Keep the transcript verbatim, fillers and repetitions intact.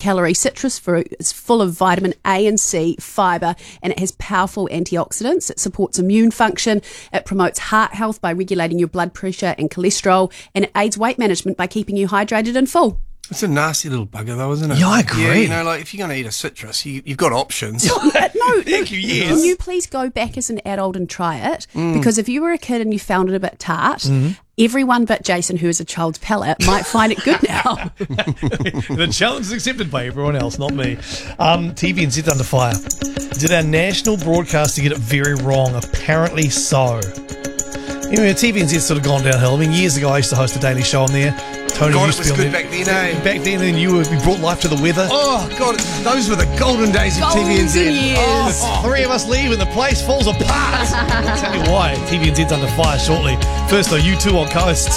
calorie citrus fruit. It's full of vitamin A and C, fibre, and it has powerful antioxidants. It supports immune function. It promotes heart health by regulating your blood pressure and cholesterol, and it aids weight management by keeping you hydrated and full. It's a nasty little bugger, though, isn't it? Yeah, I agree. Yeah, you know, like if you're going to eat a citrus, you, you've got options. no, no, Thank you, yes. Can you please go back as an adult and try it? Mm. Because if you were a kid and you found it a bit tart, mm-hmm. everyone but Jason, who is a child's palate, might find it good now. The challenge is accepted by everyone else, not me. Um, T V N Z under fire. Did our national broadcaster get it very wrong? Apparently so. Anyway, T V N Z's sort of gone downhill. I mean, years ago I used to host a daily show on there. Tony God, used it to was be on good there. back then, eh? Back then, then you were, we brought life to the weather. Oh, God, those were the golden days of T V N Z. Golden years. Oh, three of us leave and the place falls apart. I'll tell you why. T V N Z's under fire shortly. First though, you two on Coast.